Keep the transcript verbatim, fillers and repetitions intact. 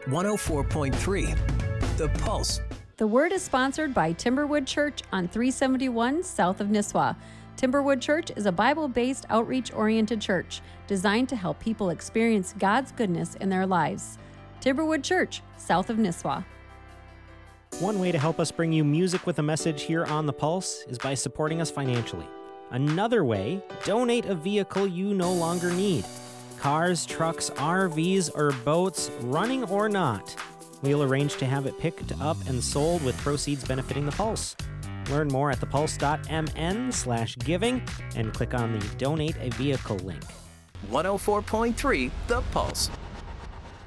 one oh four point three The Pulse. The Word is sponsored by Timberwood Church on three seventy-one south of Nisswa. Timberwood Church is a Bible-based, outreach-oriented church designed to help people experience God's goodness in their lives. Timberwood Church, south of Nisswa. One way to help us bring you music with a message here on The Pulse is by supporting us financially. Another way, donate a vehicle you no longer need. Cars, trucks, R Vs, or boats, running or not. We'll arrange to have it picked up and sold with proceeds benefiting The Pulse. Learn more at thepulse.mn slash giving and click on the Donate a Vehicle link. one oh four point three The Pulse.